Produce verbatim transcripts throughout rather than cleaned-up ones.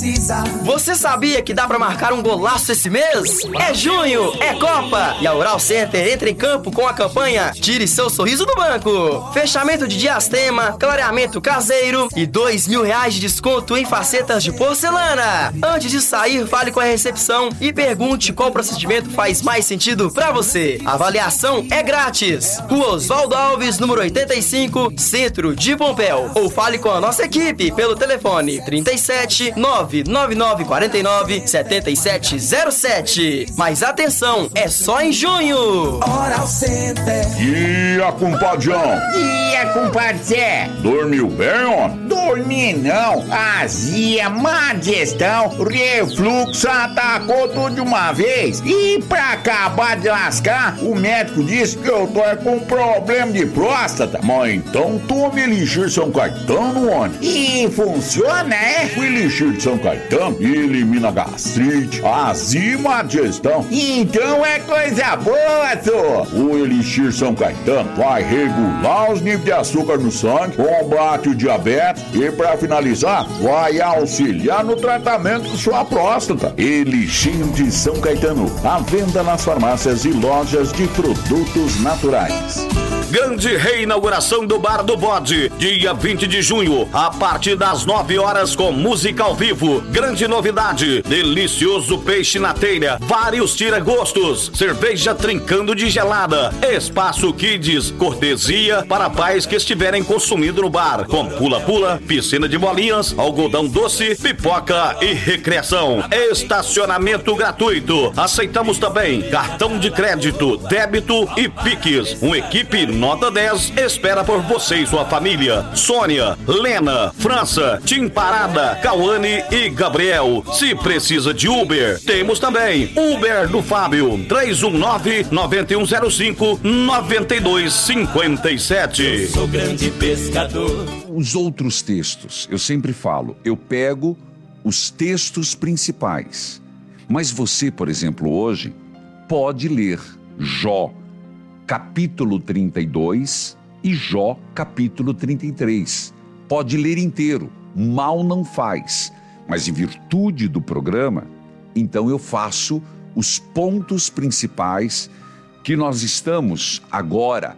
precisa. Você sabia que dá pra marcar um golaço esse mês? É junho, é Copa! E a Oral Center entra em campo com a campanha Tire Seu Sorriso do Banco. Fechamento de diastema, clareamento caseiro e dois mil reais de desconto em facetas de porcelana. Antes de sair, fale com a recepção e pergunte qual procedimento faz mais sentido pra você. A avaliação é grátis. Rua Oswaldo Alves, número oitenta e cinco, Centro de Pompéu. Ou fale com a nossa equipe pelo telefone trinta e sete, nove nove nove quatro nove, sete sete zero sete. Mas atenção, é só em junho. Oral Center. E a compadrão? E a compadre? Dormiu bem, ó? Dormi não. Azia, má digestão, refluxo, atacou tudo de uma vez. E pra acabar de lascar, o médico disse que eu tô com problema de próstata. Mas então tome Elixir São Caetano, homem. E funciona, é? O Elixir de São Caetano elimina gastrite, azia e má digestão. Então é coisa boa, só. O Elixir São Caetano vai regular os níveis de açúcar no sangue, combate o diabetes e, para finalizar, vai auxiliar no tratamento de sua próstata. Elixir de São Caetano, à venda nas farmácias e lojas de produtos naturais. Grande reinauguração do Bar do Bode, dia vinte de junho, a partir das nove horas com música ao vivo. Grande novidade, delicioso peixe na telha, vários tira-gostos, cerveja trincando de gelada, espaço kids, cortesia para pais que estiverem consumindo no bar, com pula-pula, piscina de bolinhas, algodão doce, pipoca e recreação. Estacionamento gratuito. Aceitamos também cartão de crédito, débito e Pix. Uma equipe nota dez espera por você e sua família. Sônia, Lena, França, Tim Parada, Cauane e Gabriel. Se precisa de Uber, temos também Uber do Fábio, três um nove, nove um zero cinco, nove dois cinco sete. Eu sou grande pescador. Os outros textos, eu sempre falo, eu pego os textos principais. Mas você, por exemplo, hoje, pode ler Jó, capítulo trinta e dois e Jó, capítulo trinta e três. Pode ler inteiro, mal não faz. Mas em virtude do programa, então eu faço os pontos principais que nós estamos agora.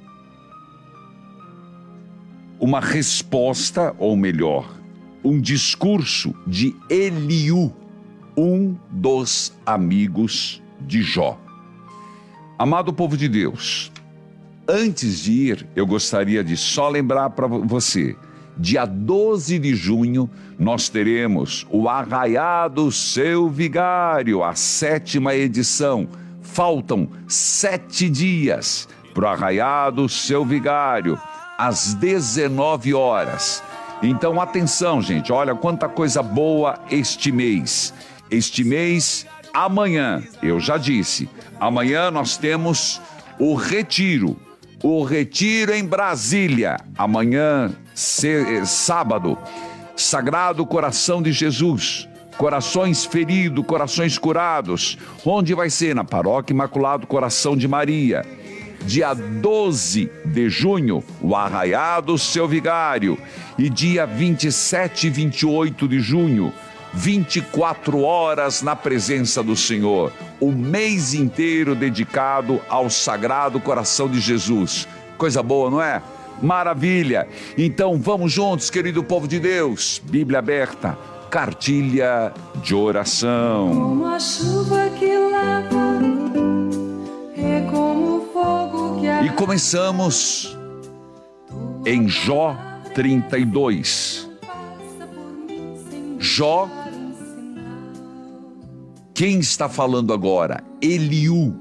Uma resposta, ou melhor, um discurso de Eliú, um dos amigos de Jó. Amado povo de Deus, antes de ir, eu gostaria de só lembrar para você, dia doze de junho, nós teremos o Arraiado Seu Vigário, a sétima edição. Faltam sete dias para o Arraiado Seu Vigário, às dezenove horas. Então, atenção, gente, olha quanta coisa boa este mês. Este mês, amanhã, eu já disse, amanhã nós temos o retiro, o retiro em Brasília. Amanhã, sábado, Sagrado Coração de Jesus, corações feridos, corações curados. Onde vai ser? Na Paróquia Imaculado Coração de Maria. Dia doze de junho, o Arraiado Seu Vigário. E dia vinte e sete e vinte e oito de junho, vinte e quatro horas na presença do Senhor. O mês inteiro dedicado ao Sagrado Coração de Jesus. Coisa boa, não é? Maravilha! Então vamos juntos, querido povo de Deus. Bíblia aberta, cartilha de oração. Como a chuva que lava, é como o fogo que arde. E começamos em Jó trinta e dois. Jó, quem está falando agora? Eliú.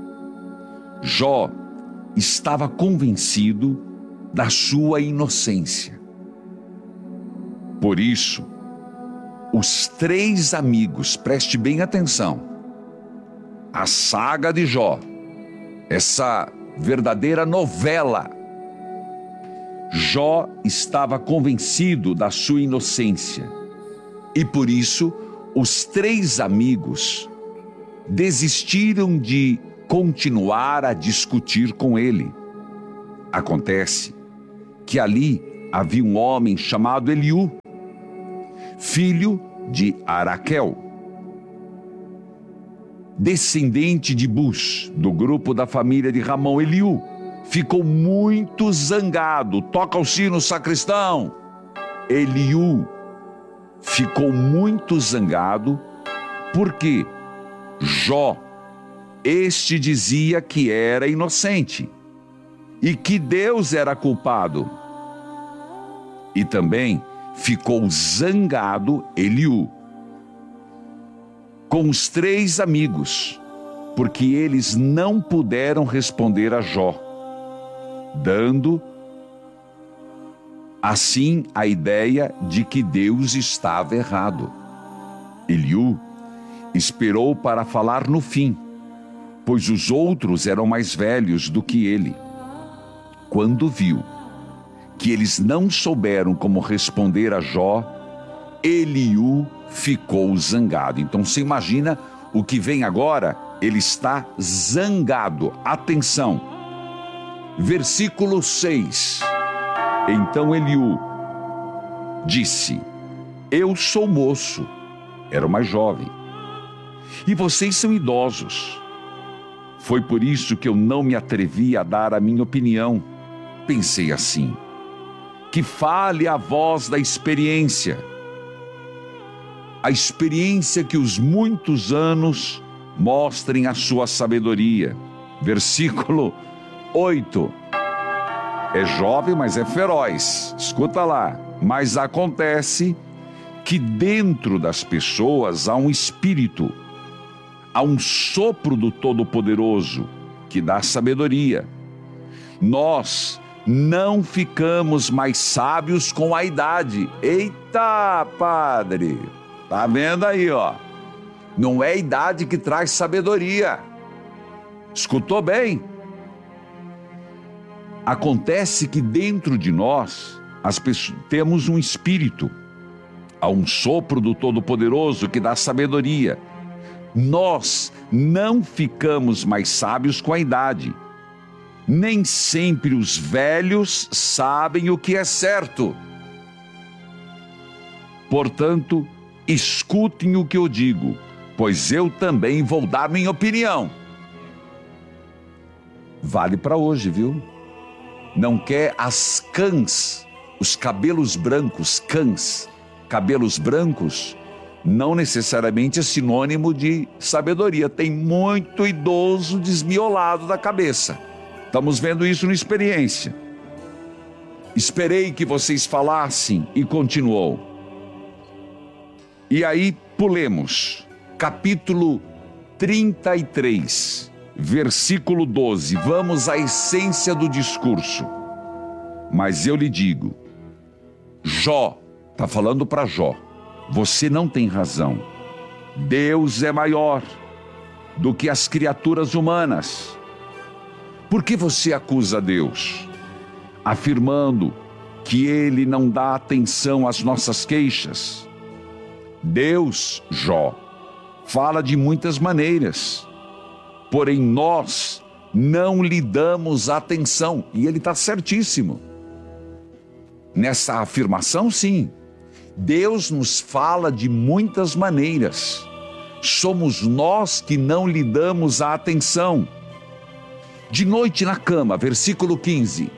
Jó estava convencido da sua inocência. Por isso, os três amigos, preste bem atenção, a saga de Jó, essa verdadeira novela. Jó estava convencido da sua inocência e por isso os três amigos desistiram de continuar a discutir com ele. Acontece que ali havia um homem chamado Eliú, filho de Araquel, descendente de Bus, do grupo da família de Ramão. Eliú ficou muito zangado. Toca o sino, sacristão. Eliú ficou muito zangado porque Jó, este dizia que era inocente e que Deus era culpado. E também ficou zangado Eliú com os três amigos, porque eles não puderam responder a Jó, dando assim a ideia de que Deus estava errado. Eliú esperou para falar no fim, pois os outros eram mais velhos do que ele. Quando viu que eles não souberam como responder a Jó, Eliú ficou zangado. Então você imagina o que vem agora, ele está zangado. Atenção, versículo seis. Então Eliú disse: eu sou moço, era o mais jovem, e vocês são idosos. Foi por isso que eu não me atrevi a dar a minha opinião. Pensei assim: que fale a voz da experiência, a experiência que os muitos anos mostrem a sua sabedoria. Versículo oito. É jovem, mas é feroz. Escuta lá. Mas acontece que dentro das pessoas há um espírito, há um sopro do Todo-Poderoso que dá sabedoria. Nós não ficamos mais sábios com a idade. Eita, padre! Tá vendo aí, ó? Não é a idade que traz sabedoria. Escutou bem? Acontece que dentro de nós, as pessoas, temos um espírito, há um sopro do Todo-Poderoso que dá sabedoria. Nós não ficamos mais sábios com a idade. Nem sempre os velhos sabem o que é certo. Portanto, escutem o que eu digo, pois eu também vou dar minha opinião. Vale para hoje, viu? Não quer as cãs, os cabelos brancos, cãs, cabelos brancos, não necessariamente é sinônimo de sabedoria. Tem muito idoso desmiolado da cabeça. Estamos vendo isso na experiência. Esperei que vocês falassem e continuou. E aí pulemos, capítulo trinta e três, versículo doze. Vamos à essência do discurso. Mas eu lhe digo, Jó, está falando para Jó, você não tem razão. Deus é maior do que as criaturas humanas. Por que você acusa Deus, afirmando que Ele não dá atenção às nossas queixas? Deus, Jó, fala de muitas maneiras, porém nós não lhe damos atenção. E ele está certíssimo nessa afirmação, sim. Deus nos fala de muitas maneiras, somos nós que não lhe damos a atenção. De noite na cama, versículo quinze.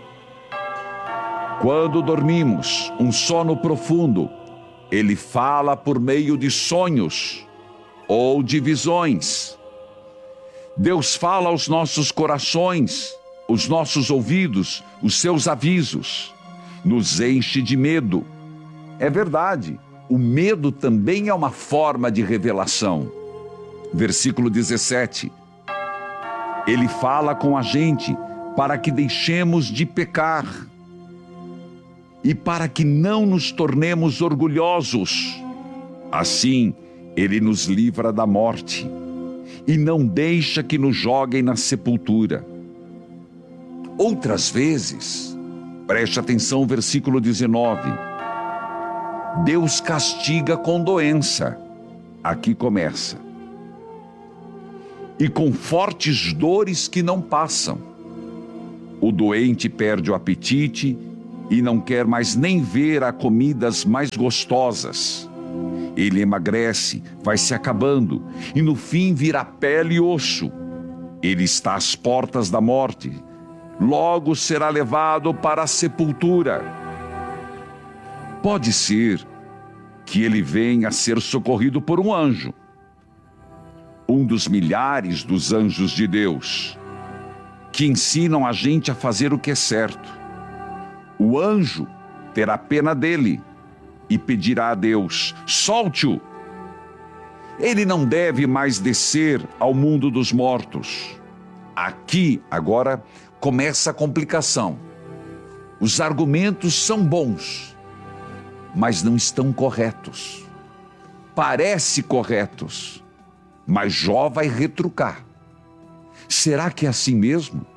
Quando dormimos, um sono profundo, Ele fala por meio de sonhos ou de visões. Deus fala aos nossos corações, os nossos ouvidos, os seus avisos, nos enche de medo. É verdade, o medo também é uma forma de revelação. Versículo dezessete. Ele fala com a gente para que deixemos de pecar e para que não nos tornemos orgulhosos. Assim, Ele nos livra da morte e não deixa que nos joguem na sepultura. Outras vezes, preste atenção, versículo dezenove, Deus castiga com doença. Aqui começa. E com fortes dores que não passam. O doente perde o apetite e não quer mais nem ver as comidas mais gostosas. Ele emagrece, vai se acabando e no fim vira pele e osso. Ele está às portas da morte. Logo será levado para a sepultura. Pode ser que ele venha a ser socorrido por um anjo, um dos milhares dos anjos de Deus, que ensinam a gente a fazer o que é certo. O anjo terá pena dele e pedirá a Deus: solte-o. Ele não deve mais descer ao mundo dos mortos. Aqui, agora, começa a complicação. Os argumentos são bons, mas não estão corretos. Parece corretos, mas Jó vai retrucar. Será que é assim mesmo?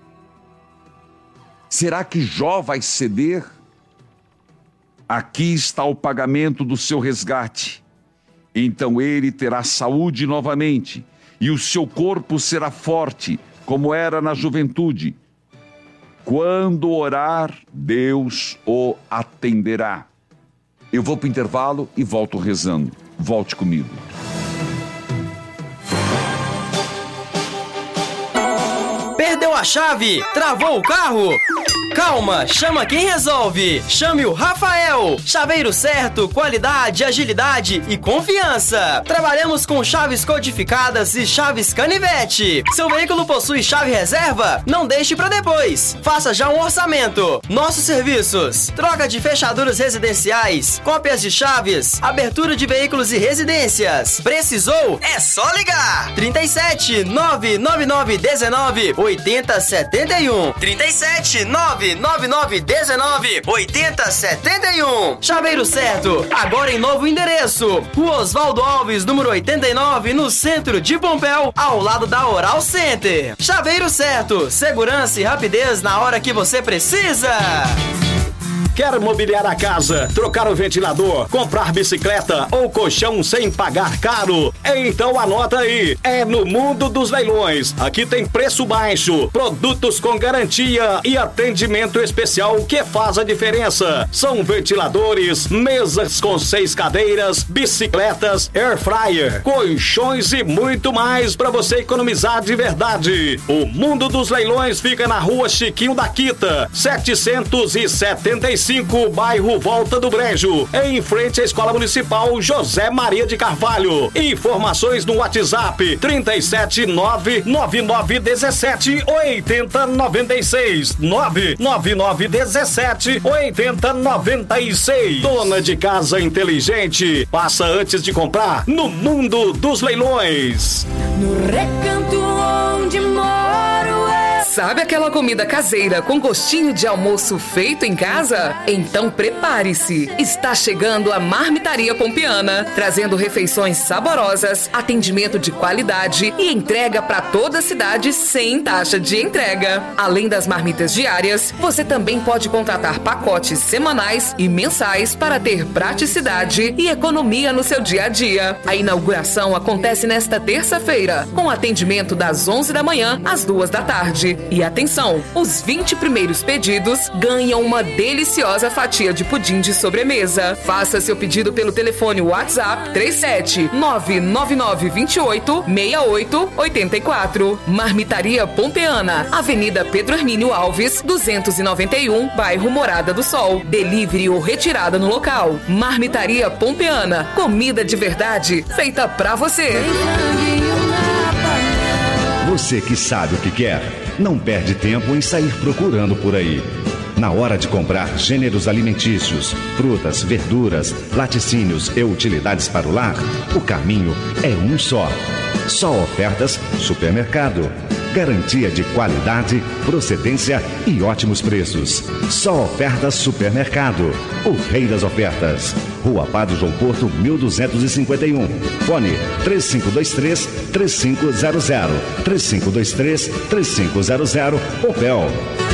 Será que Jó vai ceder? Aqui está o pagamento do seu resgate. Então ele terá saúde novamente, e o seu corpo será forte, como era na juventude. Quando orar, Deus o atenderá. Eu vou para o intervalo e volto rezando. Volte comigo. Perdeu a chave? Travou o carro? Calma, chama quem resolve. Chame o Rafael. Chaveiro certo, qualidade, agilidade e confiança. Trabalhamos com chaves codificadas e chaves canivete. Seu veículo possui chave reserva? Não deixe para depois. Faça já um orçamento. Nossos serviços: troca de fechaduras residenciais, cópias de chaves, abertura de veículos e residências. Precisou? É só ligar. trinta e sete, nove nove nove dezenove, oitenta setenta e um. trinta e sete, nove nove nove dezenove, oitenta setenta e um. Chaveiro certo, agora em novo endereço. Rua Oswaldo Alves, número oitenta e nove, no centro de Pompéu, ao lado da Oral Center. Chaveiro certo, segurança e rapidez na hora que você precisa. Quer mobiliar a casa, trocar o ventilador, comprar bicicleta ou colchão sem pagar caro? Então anota aí, é no Mundo dos Leilões. Aqui tem preço baixo, produtos com garantia e atendimento especial que faz a diferença. São ventiladores, mesas com seis cadeiras, bicicletas, air fryer, colchões e muito mais para você economizar de verdade. O Mundo dos Leilões fica na Rua Chiquinho da Quita, setecentos e setenta e cinco, bairro Volta do Brejo, em frente à Escola Municipal José Maria de Carvalho. Informações no WhatsApp trinta e sete, nove nove nove dezessete, oitenta noventa e seis, nove nove nove dezessete, oitenta noventa e seis. Dona de casa inteligente, passa antes de comprar no Mundo dos Leilões. No recanto onde moro eu. Sabe aquela comida caseira com gostinho de almoço feito em casa? Então prepare-se! Está chegando a Marmitaria Pompeana, trazendo refeições saborosas, atendimento de qualidade e entrega para toda a cidade sem taxa de entrega. Além das marmitas diárias, você também pode contratar pacotes semanais e mensais para ter praticidade e economia no seu dia a dia. A inauguração acontece nesta terça-feira, com atendimento das onze da manhã às duas da tarde. E atenção, os vinte primeiros pedidos ganham uma deliciosa fatia de pudim de sobremesa. Faça seu pedido pelo telefone WhatsApp três sete, nove nove nove dois oito, seis oito oito quatro. Marmitaria Pompeana, Avenida Pedro Hermínio Alves, duzentos e noventa e um, bairro Morada do Sol. Delivery ou retirada no local. Marmitaria Pompeana, comida de verdade feita pra você. Você que sabe o que quer, não perde tempo em sair procurando por aí. Na hora de comprar gêneros alimentícios, frutas, verduras, laticínios e utilidades para o lar, o caminho é um só. Só Ofertas Supermercado. Garantia de qualidade, procedência e ótimos preços. Só Ofertas Supermercado. O rei das ofertas. Rua Padre João Porto, mil duzentos e cinquenta e um. Fone três cinco dois três, três cinco zero zero. três cinco dois três, três cinco zero zero. Opel.